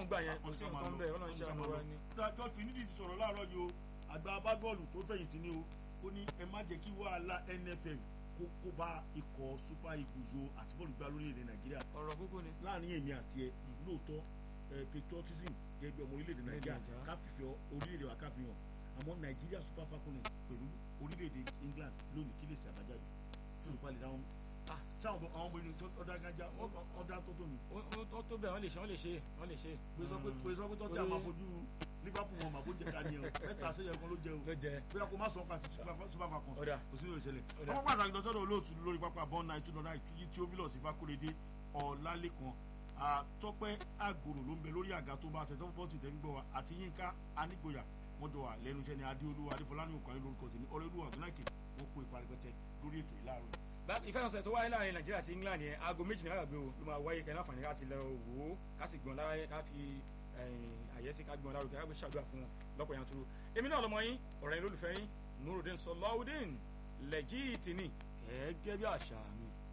gbà yẹn kò sí nǹkan bẹ́ẹ̀ Ọlọ́run ṣe àwọn wa ni. dájọ́ Finidi ti sọ̀rọ̀ láàárọ̀ yìí o àgbà abágọ́ọ̀lù tó fẹ̀yìntì ni o ó ní ẹ má jẹ́ kí wàhálà NFF kó bá ikọ̀ Super Eagles o àti bọ́ọ̀lù gbá lórílẹ̀‐èdè Nàìjíríà. ọ̀rọ̀ kúkú ni. láàrin èmi àti ẹ lóòótọ́ patriotism gẹ́gẹ́ bí ọmọ orílẹ̀‐èdè Nàìjíríà káfífẹ́ orílẹ̀‐èdè wa káfíhàn àmọ́ Nàìjíríà Super Falcons pẹ̀lú orílẹ̀‐èdè England lónìí kí lè ṣe àbájáde tí olùkọ́ àlè dáhùn. sáwọn àwọn ọmọ inú ọ̀dà gánjà ọ̀dà tó tó mi. ó tó bẹ́ẹ̀ wọ́n lè ṣe. pé sọ pé tọ́tí àwọn afojú Liverpool wọn màbó jẹ ká ní ọ mẹ́ta sẹ́yìn kan ló jẹ o bóyá kó má sọ ọ́n pàṣẹ Super Falcons kò sí ìròyìn ìṣẹ̀lẹ̀. ọmọ pàtàkì lọ́sọ̀dọ̀ olóòtú lórí pápá bọ́ọ̀nù 92.9 tí ó bílọ̀ sí Fákóredé Ọlálékan Tọ́pẹ́ Àgòrò ló ń bẹ lórí àga tó bá tẹ̀tọ́ pọ́ọ̀tì tẹ́gbọ́ wa àti Yínká Anígboyà wọ́n jọ wà lẹ́nu iṣẹ́ ni Adéolú Adéfọlání òkàlẹ́ lórúkọ tèmi Ọlọ́lúwà Ọ̀gbẹ́nàkè wọ́n kó ipa rẹpẹtẹ lórí ètò ìlàrọ̀. ìfẹsẹ̀wọnsẹ̀ tó wáyé láàrin Nàìjíríà àti England yẹn aago 2 ní àgbàgbé o ló máa wáyé kẹ́ láǹfààní láti lọ wò ó ká sì gbọ́n lára ká fi àyẹ́sí ká gbọ́n lárugẹ ká gbé ṣàdúrà fún wọn lọ́pọ̀ yanturu. èmi náà lọmọ yín ọ̀rẹ́ yín lólùfẹ́ yín Nurudeen Sọláudeen Lẹ́jìtì ni gẹ́gẹ́ bí àṣà mi.